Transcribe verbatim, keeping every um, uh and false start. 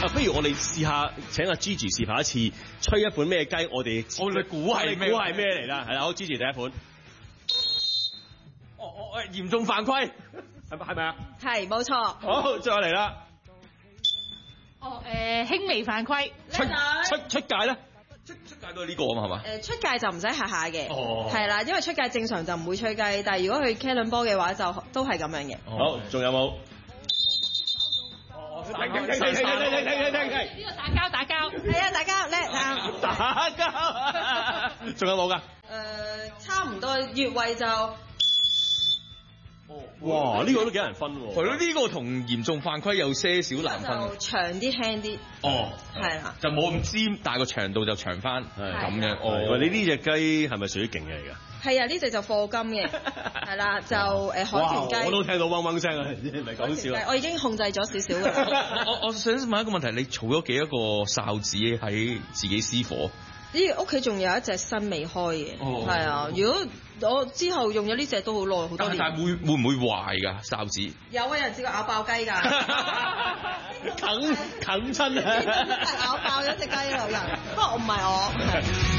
啊，不如我哋試下請阿 Gigi 示範一次吹一款咩雞，我哋我哋估係咩？ 估係咩嚟啦？係啦，好 Gigi 第一款。 哦哦誒，嚴重犯規， 係咪係咪啊？ 係冇錯。 好，再嚟啦。 哦誒，輕微犯規。 出出出界咧？出出界都係呢個啊嘛，係嘛？ 誒出界就唔使下下嘅， 哦係啦，因為出界正常就唔會吹雞，但係如果佢 Kalen 波嘅話就都係咁樣嘅。 好，仲有冇？ 哦， 停停停停停停停停停停！ 呢個打交打交。 係啊，大家叻啱。 打交，仲有冇㗎？ 誒差唔多越位就。 哇！呢個都幾難分喎。 係咯，呢個同嚴重犯規有些少難分。 就長啲輕啲。 哦， 係啦。 就冇咁尖，但係個長度就長翻，咁樣。 哦，喂，你呢隻雞係咪屬於勁嘅嚟㗎？ 係啊，呢隻就課金嘅，係啦，就誒海豚雞。 我都聽到嗡嗡聲啊，唔係講笑。 我已經控制咗少少㗎啦。 我我想問一個問題，你儲咗幾多個哨子喺自己私伙？ 呢屋企仲有一隻新未開嘅， 哦係啊。如果我之後用咗呢隻都好耐，好多年。 但係會會唔會壞㗎哨子？ 有啊，有人試過咬爆雞㗎， 啃啃親啊！ 咬爆咗隻雞有人，不過我唔係我。